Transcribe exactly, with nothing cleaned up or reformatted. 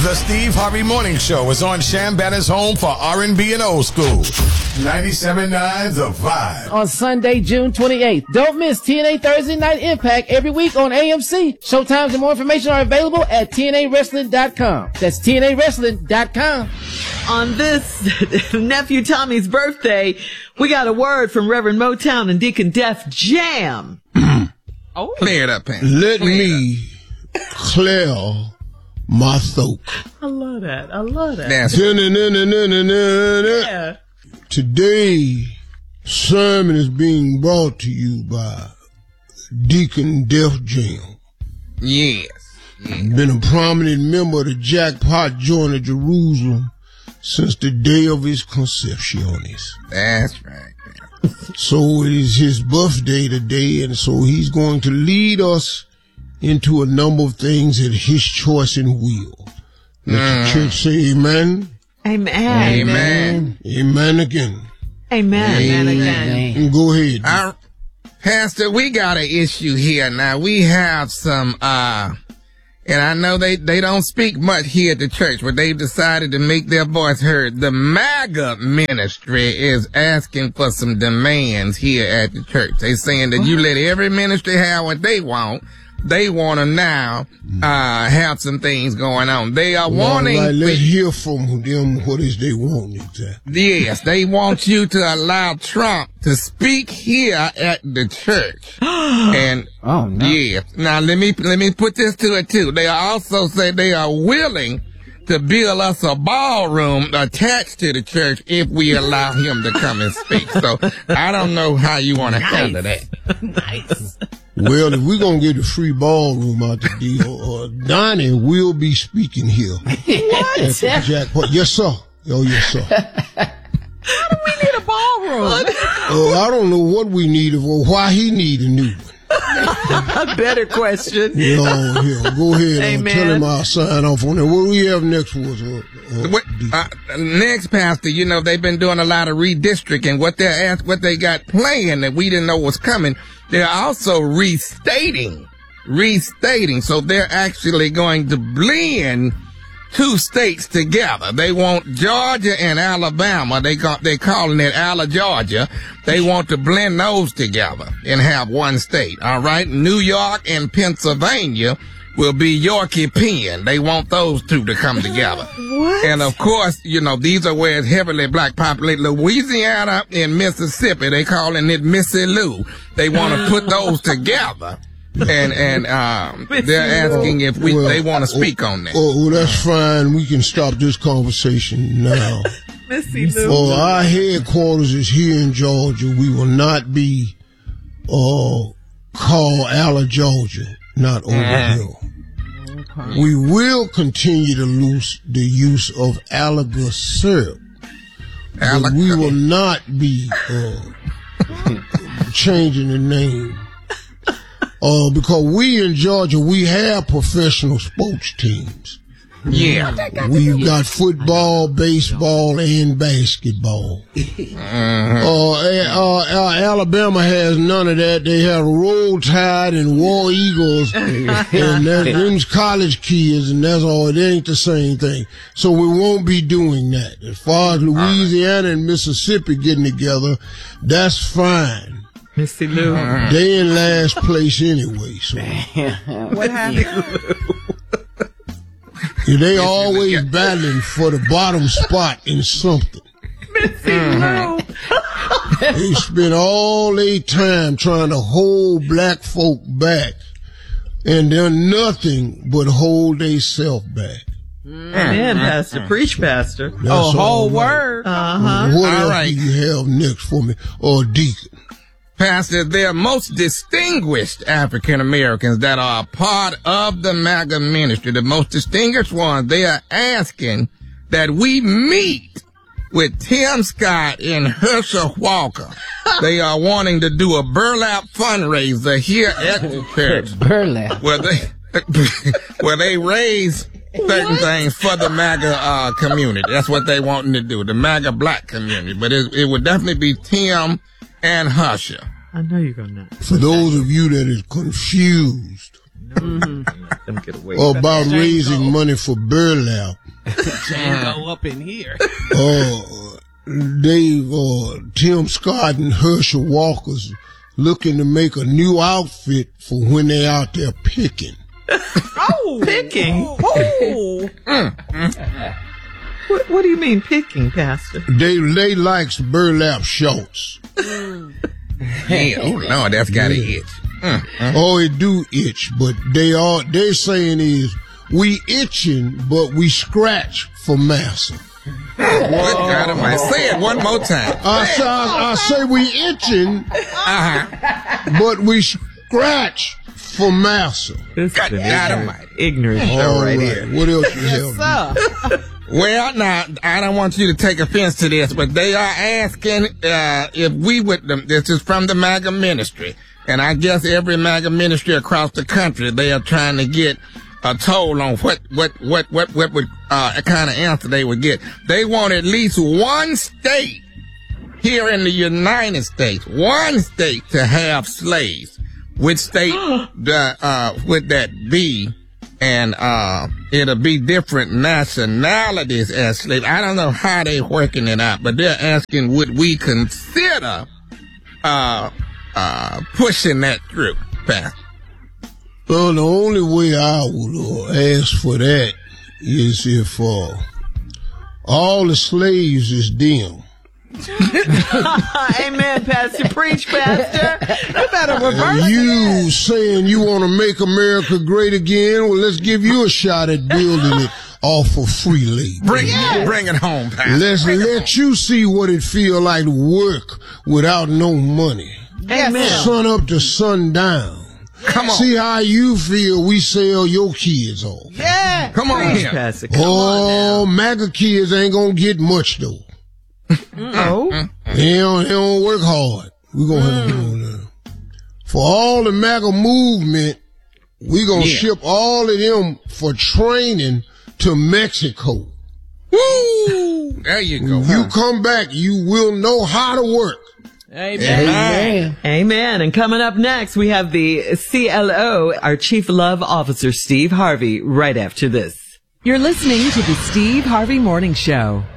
The Steve Harvey Morning Show is on Shan Banner's home for R and B and old school. ninety-seven point nine The Vibe. On Sunday, June twenty-eighth. Don't miss T N A Thursday Night Impact every week on A M C. Showtimes and more information are available at T N A wrestling dot com. That's T N A wrestling dot com. On this nephew Tommy's birthday, we got a word from Reverend Motown and Deacon Def Jam. Oh, clear it up, Pam. Let clear me clear my throat. I love that. I love that. That's yeah. Today, sermon is being brought to you by Deacon Def Jam. Yes. yes. Been a prominent member of the Jackpot Joint of Jerusalem since the day of his conceptionis. That's right. Man. So it is his birthday today, and so he's going to lead us into a number of things at his choice and will. Let mm. the church say amen. Amen. Amen. Amen again. Amen. Amen again. Amen. Go ahead. Our, Pastor, we got an issue here now. We have some, uh, and I know they, they don't speak much here at the church, but they've decided to make their voice heard. The MAGA ministry is asking for some demands here at the church. They're saying that you let every ministry have what they want. They want to now uh have some things going on. They are well, wanting... Right, let's hear from them what is they want exactly. Yes, they want you to allow Trump to speak here at the church. and oh no. Yeah. Now let me let me put this to it too. They also say they are willing to build us a ballroom attached to the church if we allow him to come and speak. So I don't know how you want to nice. handle that. Nice. Well, if we're going to get a free ballroom out the deal, uh, Donnie will be speaking here. What? At the Jackpot. Yes, sir. Oh, yes, sir. How do we need a ballroom? uh, I don't know what we need or why he need a new one. A better question. You know, here, go ahead and Amen. tell him I'll sign off on it. What do we have next for us? Uh, uh, what, uh, next, Pastor, you know, they've been doing a lot of redistricting. What they're asked, what they got playing that we didn't know was coming. They're also restating, restating. So they're actually going to blend two states together. They want Georgia and Alabama. They call, they're calling it Ala Georgia. They want to blend those together and have one state. All right. New York and Pennsylvania will be Yorkie Penn. They want those two to come together. What? And of course, you know, these are where it's heavily black populated. Louisiana and Mississippi, they calling it Missy Lou. They want to put those together. And, and, um, they're asking if we, well, they want to speak oh, on that. Oh, well, that's fine. We can stop this conversation now. Missy Lou. Oh, our headquarters is here in Georgia. We will not be, uh, called Ala Georgia, not over mm. here. Okay. We will continue to lose the use of Alaga syrup. Alaga. But we will not be, uh, changing the name. Uh, because we in Georgia, we have professional sports teams. Yeah. We've got football, baseball, and basketball. Uh-huh. Uh, uh, uh, Alabama has none of that. They have Roll Tide and War Eagles, and that, them's college kids, and that's all. It ain't the same thing. So we won't be doing that. As far as Louisiana and Mississippi getting together, that's fine. Missy Lou. They in last place anyway, so. What happened? They always battling for the bottom spot in something. Missy Lou. They spend all their time trying to hold black folk back, and they're nothing but hold they self back. Amen, Pastor. Preach, Pastor. That's oh, whole right. word. Uh-huh. What all else right. do you have next for me? Or Deacon? Pastor, they're most distinguished African Americans that are a part of the MAGA ministry. The most distinguished ones, they are asking that we meet with Tim Scott and Herschel Walker. They are wanting to do a burlap fundraiser here at the church. Burlap. Where they, where they raise certain what? things for the MAGA uh, community. That's what they wanting to do, the MAGA black community. But it, it would definitely be Tim and Herschel. I know you're gonna. For those of you that is confused, Mm-hmm. Let them get away. Or about raising money for burlap. Django up in here. Uh, they, uh, Tim Scott and Herschel Walker's looking to make a new outfit for when they're out there picking. Oh, picking? Oh. Mm. What, what do you mean picking, Pastor? They they likes burlap shorts. Hey, oh Lord, that's gotta Yeah. itch. Mm, mm. Oh, it do itch, but they are they saying is we itching, but we scratch for massa. Good God Almighty. Say it one more time. I say I, I say we itching, Uh-huh. but we scratch for massa. This God is an Almighty. ignorant show All right, right, here. what else you have? Sir. Well, now, I don't want you to take offense to this, but they are asking uh, if we would, this is from the MAGA ministry, and I guess every MAGA ministry across the country, they are trying to get a toll on what, what, what, what, what would, uh, kind of answer they would get. They want at least one state here in the United States, one state to have slaves. Which state the, uh, would that be? And, uh, it'll be different nationalities as slaves. I don't know how they working it out, but they're asking, would we consider, uh, uh, pushing that through, Pastor? Well, the only way I would uh, ask for that is if uh, all the slaves is them. Amen, Pastor. Preach, Pastor. You better reverse And you saying you want to make America great again? Well, let's give you a shot at building it off of free labor. Bring it, bring it home, Pastor. Let's let you see what it feel like to work without no money. Amen. Sun up to sundown. Come on. See how you feel we sell your kids off. Yeah. Come on Preach, here. Pastor. Come Oh, MAGA kids ain't gonna get much though. on. Oh. They don't, they don't work hard. We're gonna have mm. For all the MAGA movement, we're gonna Yeah. ship all of them for training to Mexico. Woo! There you go. You come back, you will know how to work. Amen. Amen. Amen. And coming up next, we have the C L O, our Chief Love Officer, Steve Harvey, right after this. You're listening to the Steve Harvey Morning Show.